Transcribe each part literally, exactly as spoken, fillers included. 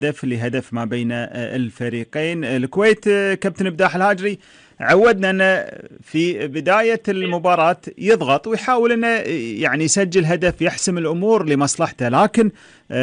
هدف لهدف ما بين الفريقين. الكويت كابتن بداح الهاجري عودنا أنه في بداية المباراة يضغط ويحاول أنه يعني يسجل هدف يحسم الأمور لمصلحته، لكن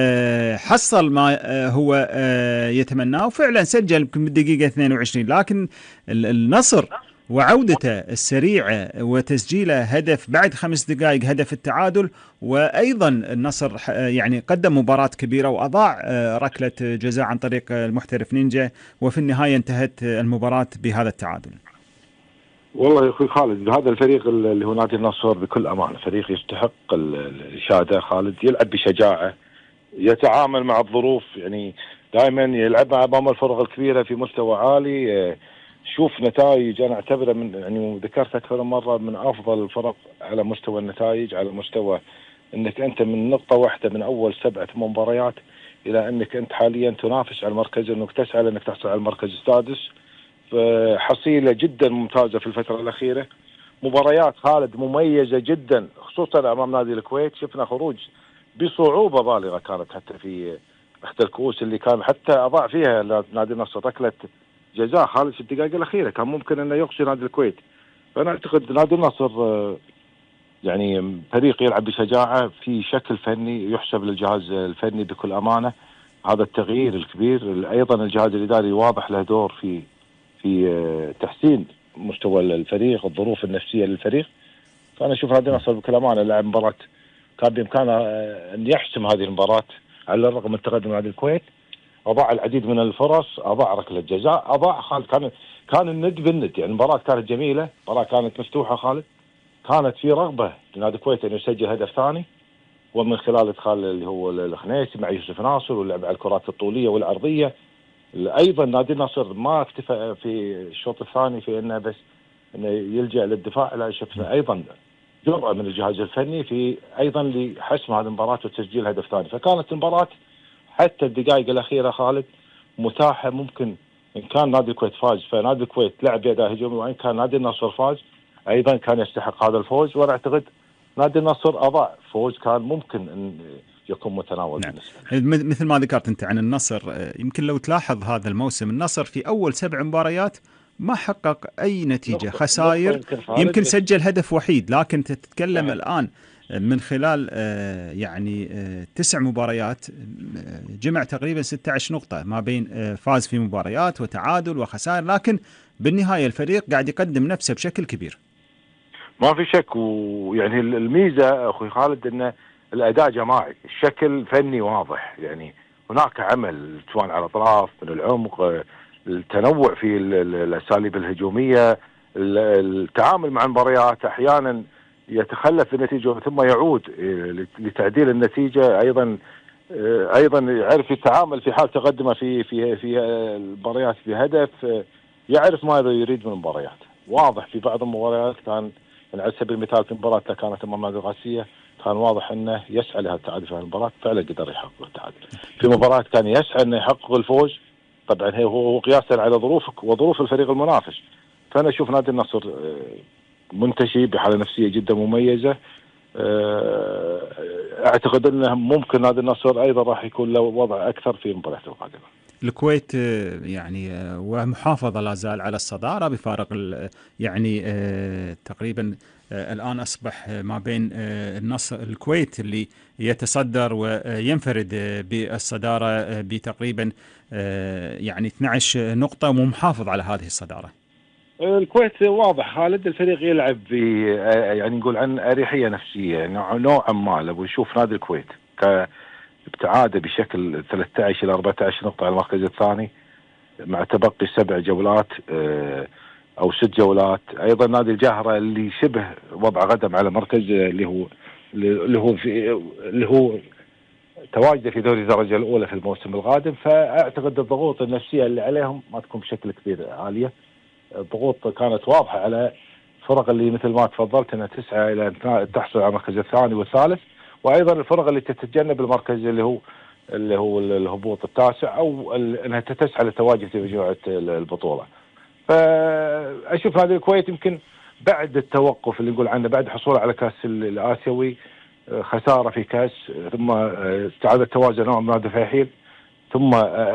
حصل ما هو يتمناه وفعلا سجل يمكن بالدقيقة اثنين وعشرين. لكن النصر وعودته السريعة وتسجيله هدف بعد خمس دقائق هدف التعادل، وأيضا النصر يعني قدم مباراة كبيرة وأضاع ركلة جزاء عن طريق المحترف نينجا، وفي النهاية انتهت المباراة بهذا التعادل. والله يا أخوي خالد، هذا الفريق اللي هو نادي النصر بكل أمانة فريق يستحق الإشادة. خالد يلعب بشجاعة، يتعامل مع الظروف، يعني دائما يلعب أمام الفرق الكبيرة في مستوى عالي. شوف نتائج أنا أعتبره من يعني ذكرت أكثر من مرة من أفضل الفرق على مستوى النتائج، على مستوى أنك أنت من نقطة واحدة من أول سبعة مباريات إلى أنك أنت حاليا تنافس على المركز، أنك تسعى أنك تحصل على المركز السادس. حصيلة جدا ممتازة في الفترة الأخيرة، مباريات خالد مميزة جدا خصوصا أمام نادي الكويت. شفنا خروج بصعوبة بالغة كانت حتى في إحدى الكؤوس اللي كان حتى أضاع فيها نادي النصر ركلة جزاء خالد في الدقائق الأخيرة، كان ممكن أنه يقصي نادي الكويت. فأنا أعتقد نادي النصر يعني فريق يلعب بشجاعة في شكل فني يحسب للجهاز الفني بكل أمانة. هذا التغيير الكبير، أيضا الجهاز الإداري واضح له دور في في تحسين مستوى الفريق، الظروف النفسية للفريق. فأنا أشوف نادي النصر بكل أمانة لعب مباراة كان بإمكانه أن يحسم هذه المباراة على الرغم من تقدم نادي الكويت. أضاع العديد من الفرص، أضاع ركلة جزاء، أضاع خالد كان كان الند بالند. يعني المباراة كانت جميلة، المباراة كانت مفتوحة خالد، كانت في رغبة لنادي الكويت أن يسجل هدف ثاني، ومن خلال إدخال اللي هو الخنيسي مع يوسف ناصر واللعب على الكرات الطولية والعرضية. أيضا نادي النصر ما اكتفى في الشوط الثاني في أنه بس أنه يلجأ للدفاع، لا شفنا أيضا جرأة من الجهاز الفني في أيضا لحسم هذه المباراة وتسجيل هدف ثاني. فكانت المباراة حتى الدقائق الأخيرة خالد متاحة، ممكن إن كان نادي الكويت فاز فنادي الكويت لعب بأداء هجومي، وإن كان نادي النصر فاز أيضا كان يستحق هذا الفوز. وأنا أعتقد نادي النصر أضاع فوز كان ممكن أن يكون متناول. نعم. مثل ما ذكرت أنت عن النصر، يمكن لو تلاحظ هذا الموسم النصر في أول سبع مباريات ما حقق أي نتيجة، خسائر، يمكن, يمكن سجل هدف وحيد. لكن تتكلم نعم. الآن من خلال يعني تسع مباريات جمع تقريبا ستة عشر نقطة ما بين فاز في مباريات وتعادل وخسائر، لكن بالنهاية الفريق قاعد يقدم نفسه بشكل كبير. ما في شك. ويعني الميزة أخوي خالد أنه الأداء جماعي، الشكل فني واضح، يعني هناك عمل سواء على الأطراف من العمق، التنوع في الأساليب الهجومية، التعامل مع المباريات أحيانا يتخلف النتيجة ثم يعود لتعديل النتيجة. أيضا أيضا يعرف يتعامل في حال تقدمه في في في المباريات بهدف، يعرف ماذا يريد من المباريات. واضح في بعض المباريات كان على سبيل المثال في مباراة كانت أمام نادي القادسية كان واضح أنه يسعى لها التعادل في المباراة، فعلا قدر يحقق التعادل. في مباراة كان يسعى أنه يحقق الفوز، طبعا هو قياسا على ظروفك وظروف الفريق المنافس. فأنا أشوف نادي النصر منتشي بحالة نفسية جدا مميزة. أعتقد أنه ممكن نادي النصر أيضا راح يكون له وضع أكثر في المباراة القادمة. الكويت يعني ومحافظة لا زال على الصدارة بفارق يعني تقريبا الآن أصبح ما بين النصر الكويت اللي يتصدر وينفرد بالصدارة بتقريبا يعني اثنتي عشرة نقطة ومحافظ على هذه الصدارة. الكويت واضح خالد الفريق يلعب ب يعني نقول عن أريحية نفسية نوعا ما. لو نشوف نادي الكويت ابتعاده بشكل ثلاثة عشر إلى أربعة عشر نقطة على المركز الثاني مع تبقي سبع جولات أو ست جولات. أيضا نادي الجهرة اللي شبه وضع قدم على مركز اللي هو اللي هو في اللي هو تواجده في دوري الدرجة الأولى في الموسم القادم. فأعتقد الضغوط النفسية اللي عليهم ما تكون بشكل كبير عالية. الضغوط كانت واضحة على الفرق اللي مثل ما تفضلت أنها تسعى إلى أن تحصل على المركز الثاني والثالث، وأيضا الفرق اللي تتجنب المركز اللي هو اللي هو الهبوط التاسع أو أنها تسعى للتواجد في مجموعة البطولة. فأشوف نادي الكويت يمكن بعد التوقف اللي نقول عنه بعد حصوله على كأس الآسيوي، خسارة في كأس، ثم استعادة توازن نوعا ما دفاعيا، ثم